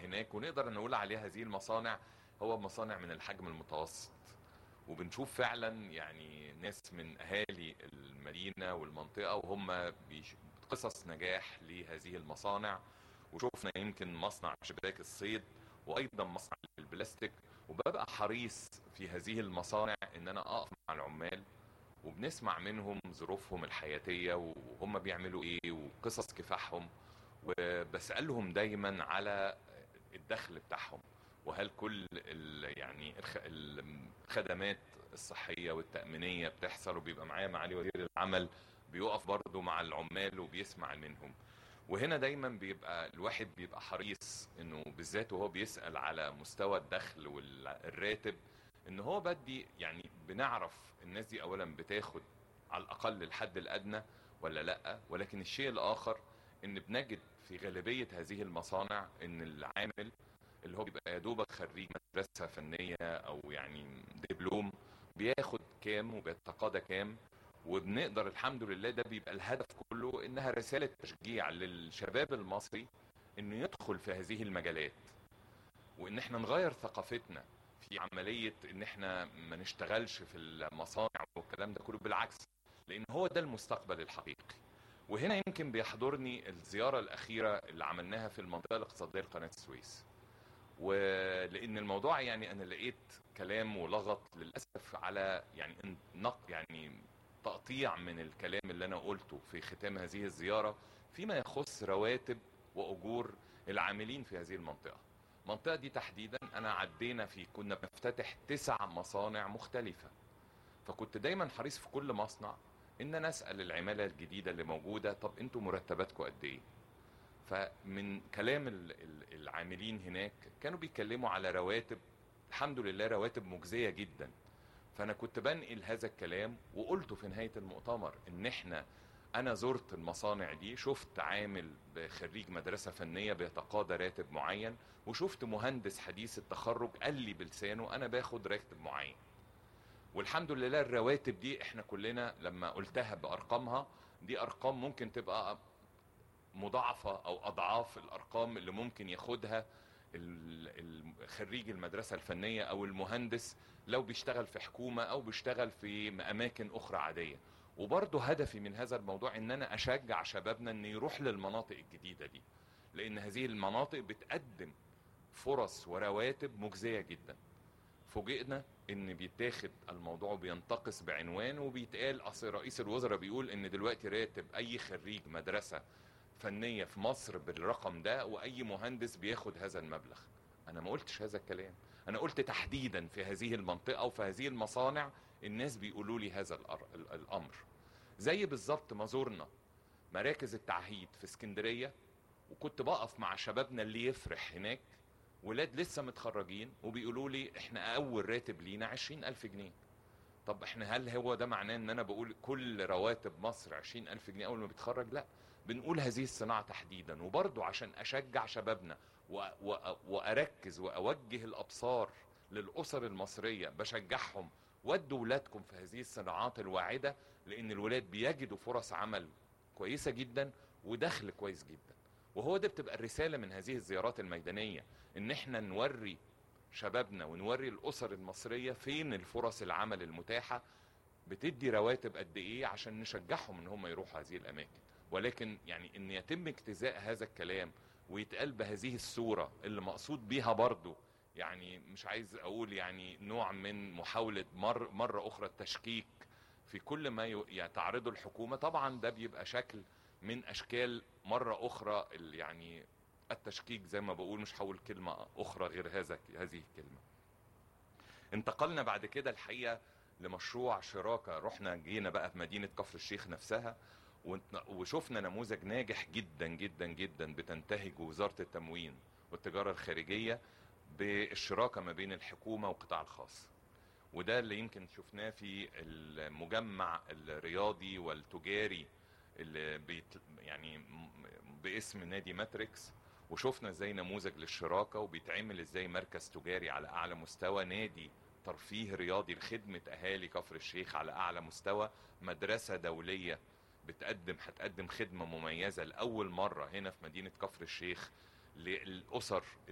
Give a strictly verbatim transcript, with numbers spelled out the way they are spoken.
هناك، ونقدر نقول عليها هذه المصانع هو مصانع من الحجم المتوسط. وبنشوف فعلا يعني ناس من اهالي المدينه والمنطقه وهم بيش- قصص نجاح لهذه المصانع. وشوفنا يمكن مصنع شباك الصيد وايضا مصنع البلاستيك، وببقى حريص في هذه المصانع ان انا اقف مع العمال وبنسمع منهم ظروفهم الحياتيه وهم بيعملوا ايه وقصص كفاحهم، وبسالهم دايما على الدخل بتاعهم، وهل كل ال يعني الخ- الخدمات الصحيه والتامينيه بتحصل. وبيبقى معايا معالي وزير العمل بيقف برضه مع العمال وبيسمع منهم. وهنا دايما بيبقى الواحد بيبقى حريص انه بالذات وهو بيسال على مستوى الدخل والراتب، ان هو بدي يعني بنعرف الناس دي اولا بتاخد على الاقل الحد الادنى ولا لا. ولكن الشيء الاخر ان بنجد في غالبيه هذه المصانع ان العامل اللي هو بيبقى يا دوبك خريج مدرسه فنيه او يعني دبلوم بياخد كام وبيتقاضى كام. وبنقدر الحمد لله ده بيبقى الهدف كله انها رساله تشجيع للشباب المصري انه يدخل في هذه المجالات، وان احنا نغير ثقافتنا في عمليه ان احنا ما نشتغلش في المصانع والكلام ده كله. بالعكس، لان هو ده المستقبل الحقيقي. وهنا يمكن بيحضرني الزياره الاخيره اللي عملناها في المنطقه الاقتصاديه لقناه السويس، ولان الموضوع يعني انا لقيت كلام ولغط للاسف على يعني نق يعني تقطيع من الكلام اللي انا قلته في ختام هذه الزياره فيما يخص رواتب واجور العاملين في هذه المنطقه. المنطقه دي تحديدا انا عدينا في كنا بنفتتح تسع مصانع مختلفه، فكنت دايما حريص في كل مصنع ان انا اسال العماله الجديده اللي موجوده طب انتوا مرتباتكم قد ايه. فمن كلام ال- ال- العاملين هناك كانوا بيتكلموا على رواتب الحمد لله رواتب مجزية جدا. فانا كنت بنقل هذا الكلام وقلته في نهاية المؤتمر ان احنا انا زرت المصانع دي، شفت عامل بخريج مدرسة فنية بيتقاضى راتب معين، وشفت مهندس حديث التخرج قال لي بلسانه انا باخد راتب معين. والحمد لله الرواتب دي احنا كلنا لما قلتها بارقامها دي ارقام ممكن تبقى مضاعفة او اضعاف الارقام اللي ممكن ياخدها ال- ال- خريج المدرسة الفنية او المهندس لو بيشتغل في حكومة او بيشتغل في اماكن اخرى عادية. وبرضه هدفي من هذا الموضوع ان انا اشجع شبابنا ان يروح للمناطق الجديدة دي، لان هذه المناطق بتقدم فرص ورواتب مجزية جدا. فوجئنا ان بيتاخد الموضوع بينتقص بعنوان وبيتقال اصل رئيس الوزراء بيقول ان دلوقتي راتب اي خريج مدرسة فنية في مصر بالرقم ده واي مهندس بياخد هذا المبلغ. انا ما قلتش هذا الكلام، انا قلت تحديدا في هذه المنطقة وفي هذه المصانع الناس بيقولوا لي هذا الأر- ال- الامر. زي بالظبط ما زرنا مراكز التعهيد في اسكندرية وكنت بقف مع شبابنا اللي يفرح هناك، ولاد لسه متخرجين وبيقولوا لي احنا اول راتب لينا عشرين الف جنيه. طب احنا هل هو ده معناه ان انا بقول كل رواتب مصر عشرين الف جنيه اول ما بيتخرج؟ لا، بنقول هذه الصناعة تحديدا. وبرضو عشان اشجع شبابنا و... و... واركز واوجه الابصار للاسر المصرية بشجعهم ودوا ولادكم في هذه الصناعات الواعدة، لان الولاد بيجدوا فرص عمل كويسة جدا ودخل كويس جدا. وهو ده بتبقى الرسالة من هذه الزيارات الميدانية، ان احنا نوري شبابنا ونوري الاسر المصرية فين الفرص العمل المتاحة، بتدي رواتب قد ايه عشان نشجعهم ان هم يروحوا هذه الاماكن. ولكن يعني ان يتم اجتزاء هذا الكلام ويتقال بهذه الصورة اللي مقصود بيها برضو يعني مش عايز اقول يعني نوع من محاولة مر مرة اخرى التشكيك في كل ما ي- يعني تعرضه الحكومة. طبعا ده بيبقى شكل من اشكال مرة اخرى ال- يعني التشكيك، زي ما بقول مش هقول كلمة اخرى غير هذا هذه الكلمة. انتقلنا بعد كده الحقيقة لمشروع شراكة، رحنا جينا بقى في مدينة كفر الشيخ نفسها وانت- وشفنا نموذج ناجح جدا جدا جدا بتنتهج وزارة التموين والتجارة الخارجية بالشراكة ما بين الحكومة والقطاع الخاص. وده اللي يمكن شفناه في المجمع الرياضي والتجاري اللي بيت يعني م- باسم نادي ماتريكس. وشفنا ازاي نموذج للشراكة وبيتعمل ازاي مركز تجاري على اعلى مستوى، نادي ترفيه رياضي لخدمة اهالي كفر الشيخ على اعلى مستوى، مدرسة دولية بتقدم هتقدم خدمة مميزة لأول مرة هنا في مدينة كفر الشيخ للأسر